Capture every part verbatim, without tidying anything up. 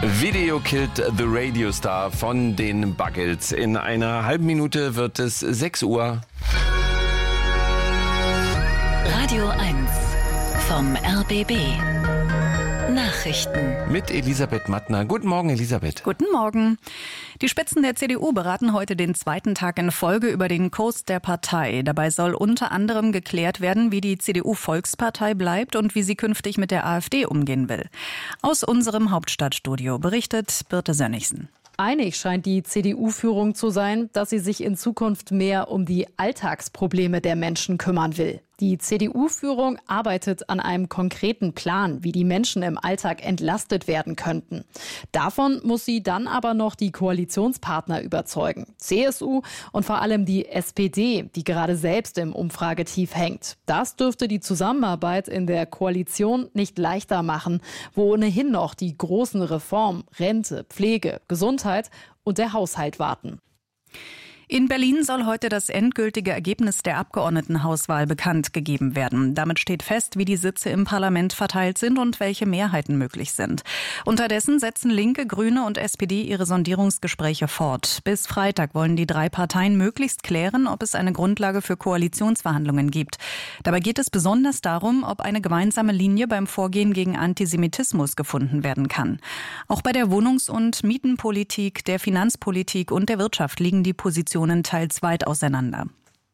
Video Killed the Radio Star von den Buggles. In einer halben Minute wird es sechs Uhr. Radio eins vom R B B. Nachrichten. Mit Elisabeth Mattner. Guten Morgen, Elisabeth. Guten Morgen. Die Spitzen der C D U beraten heute den zweiten Tag in Folge über den Kurs der Partei. Dabei soll unter anderem geklärt werden, wie die C D U-Volkspartei bleibt und wie sie künftig mit der AfD umgehen will. Aus unserem Hauptstadtstudio berichtet Birte Sönnigsen. Einig scheint die C D U-Führung zu sein, dass sie sich in Zukunft mehr um die Alltagsprobleme der Menschen kümmern will. Die C D U-Führung arbeitet an einem konkreten Plan, wie die Menschen im Alltag entlastet werden könnten. Davon muss sie dann aber noch die Koalitionspartner überzeugen. C S U und vor allem die S P D, die gerade selbst im Umfragetief hängt. Das dürfte die Zusammenarbeit in der Koalition nicht leichter machen, wo ohnehin noch die großen Reformen, Rente, Pflege, Gesundheit und der Haushalt warten. In Berlin soll heute das endgültige Ergebnis der Abgeordnetenhauswahl bekannt gegeben werden. Damit steht fest, wie die Sitze im Parlament verteilt sind und welche Mehrheiten möglich sind. Unterdessen setzen Linke, Grüne und S P D ihre Sondierungsgespräche fort. Bis Freitag wollen die drei Parteien möglichst klären, ob es eine Grundlage für Koalitionsverhandlungen gibt. Dabei geht es besonders darum, ob eine gemeinsame Linie beim Vorgehen gegen Antisemitismus gefunden werden kann. Auch bei der Wohnungs- und Mietenpolitik, der Finanzpolitik und der Wirtschaft liegen die Positionen teils weit auseinander.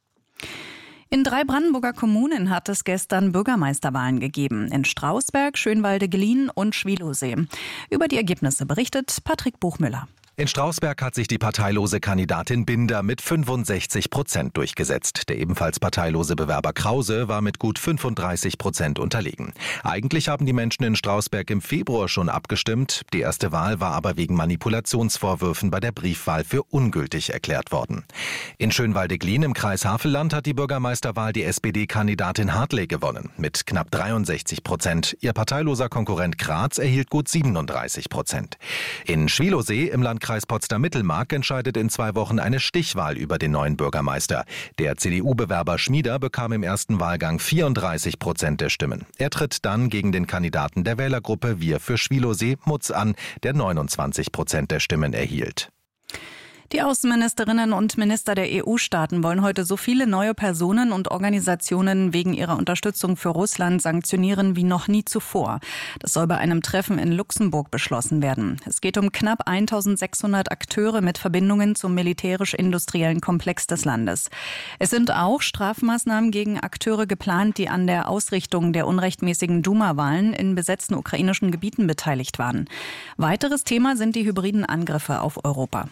In drei Brandenburger Kommunen hat es gestern Bürgermeisterwahlen gegeben. In Strausberg, Schönwalde-Glien und Schwielowsee. Über die Ergebnisse berichtet Patrick Buchmüller. In Strausberg hat sich die parteilose Kandidatin Binder mit fünfundsechzig Prozent durchgesetzt. Der ebenfalls parteilose Bewerber Krause war mit gut fünfunddreißig Prozent unterlegen. Eigentlich haben die Menschen in Strausberg im Februar schon abgestimmt. Die erste Wahl war aber wegen Manipulationsvorwürfen bei der Briefwahl für ungültig erklärt worden. In Schönwalde-Glien im Kreis Havelland hat die Bürgermeisterwahl die S P D-Kandidatin Hartley gewonnen mit knapp dreiundsechzig Prozent. Ihr parteiloser Konkurrent Graz erhielt gut siebenunddreißig Prozent. In Schwielowsee im Landkreis Potsdam-Mittelmark entscheidet in zwei Wochen eine Stichwahl über den neuen Bürgermeister. Der C D U-Bewerber Schmieder bekam im ersten Wahlgang vierunddreißig Prozent der Stimmen. Er tritt dann gegen den Kandidaten der Wählergruppe Wir für Schwielowsee Mutz an, der neunundzwanzig Prozent der Stimmen erhielt. Die Außenministerinnen und Minister der E U-Staaten wollen heute so viele neue Personen und Organisationen wegen ihrer Unterstützung für Russland sanktionieren wie noch nie zuvor. Das soll bei einem Treffen in Luxemburg beschlossen werden. Es geht um knapp eintausendsechshundert Akteure mit Verbindungen zum militärisch-industriellen Komplex des Landes. Es sind auch Strafmaßnahmen gegen Akteure geplant, die an der Ausrichtung der unrechtmäßigen Duma-Wahlen in besetzten ukrainischen Gebieten beteiligt waren. Weiteres Thema sind die hybriden Angriffe auf Europa.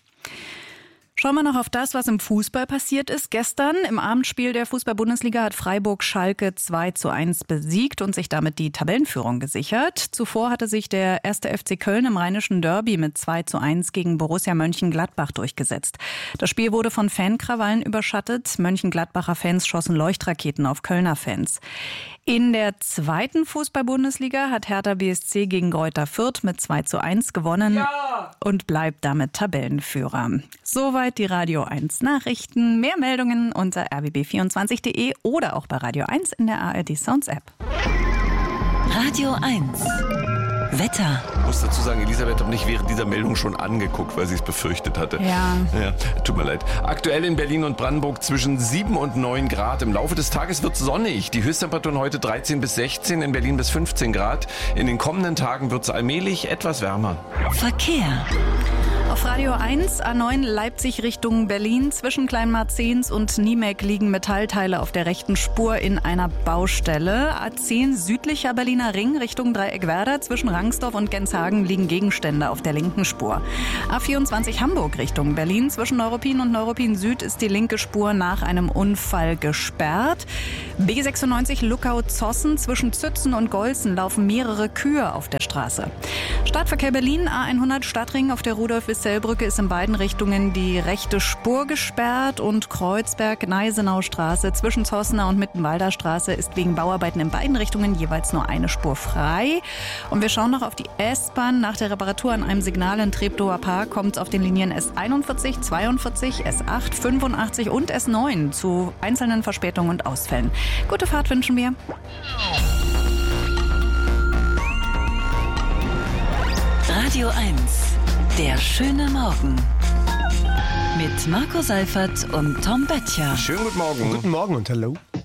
Schauen wir noch auf das, was im Fußball passiert ist. Gestern im Abendspiel der Fußball-Bundesliga hat Freiburg Schalke zwei zu eins besiegt und sich damit die Tabellenführung gesichert. Zuvor hatte sich der erste F C Köln im rheinischen Derby mit zwei zu eins gegen Borussia Mönchengladbach durchgesetzt. Das Spiel wurde von Fankrawallen überschattet. Mönchengladbacher Fans schossen Leuchtraketen auf Kölner Fans. In der zweiten Fußball-Bundesliga hat Hertha B S C gegen Greuther Fürth mit zwei zu eins gewonnen ja! und bleibt damit Tabellenführer. Soweit die Radio eins Nachrichten. Mehr Meldungen unter r b b vierundzwanzig punkt de oder auch bei Radio eins in der A R D Sounds App. Radio eins Wetter. Ich muss dazu sagen, Elisabeth hat mich während dieser Meldung schon angeguckt, weil sie es befürchtet hatte. Ja. ja. Tut mir leid. Aktuell in Berlin und Brandenburg zwischen sieben und neun Grad. Im Laufe des Tages wird es sonnig. Die Höchsttemperaturen heute dreizehn bis sechzehn, in Berlin bis fünfzehn Grad. In den kommenden Tagen wird es allmählich etwas wärmer. Verkehr. Auf Radio eins, A neun Leipzig Richtung Berlin. Zwischen Kleinmarzens und Niemek liegen Metallteile auf der rechten Spur in einer Baustelle. A zehn südlicher Berliner Ring Richtung Dreieckwerder. Zwischen Rangsdorf und Genshagen liegen Gegenstände auf der linken Spur. A vierundzwanzig Hamburg Richtung Berlin. Zwischen Neuruppin und Neuruppin Süd ist die linke Spur nach einem Unfall gesperrt. B sechsundneunzig Luckau-Zossen. Zwischen Zützen und Golzen laufen mehrere Kühe auf der Straße. Stadtverkehr Berlin, A hundert Stadtring auf der Rudolf-Wissell-Brücke ist in beiden Richtungen die rechte Spur gesperrt und Kreuzberg-Neisenau-Straße zwischen Zossener und Mittenwalder Straße ist wegen Bauarbeiten in beiden Richtungen jeweils nur eine Spur frei. Und wir schauen noch auf die S-Bahn. Nach der Reparatur an einem Signal in Treptower Park kommt es auf den Linien S einundvierzig, zweiundvierzig, S acht, fünfundachtzig und S neun zu einzelnen Verspätungen und Ausfällen. Gute Fahrt wünschen wir. Radio eins. Der schöne Morgen. Mit Marco Seifert und Tom Böttcher. Schönen guten Morgen. Guten Morgen und hallo.